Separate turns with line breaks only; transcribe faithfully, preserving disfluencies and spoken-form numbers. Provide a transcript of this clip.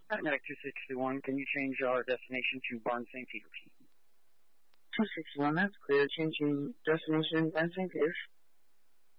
Medic two sixty-one, can you change our destination to Barnes Saint Peters?
two sixty-one, that's clear. Changing destination, Barnes Saint Peters.